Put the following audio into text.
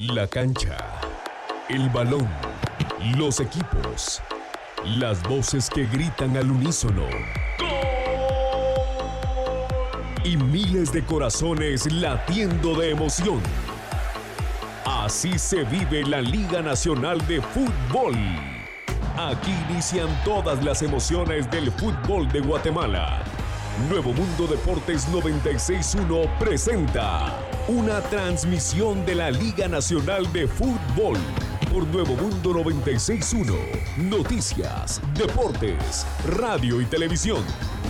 La cancha, el balón, los equipos, las voces que gritan al unísono. Y miles de corazones latiendo de emoción. Así se vive la Liga Nacional de Fútbol. Aquí inician todas las emociones del fútbol de Guatemala. Nuevo Mundo Deportes 96.1 presenta una transmisión de la Liga Nacional de Fútbol por Nuevo Mundo 96.1. Noticias, deportes, radio y televisión.